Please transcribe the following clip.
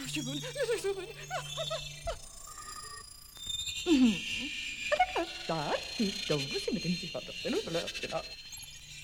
Daar, die doven ze met een zivadden en een vleugje.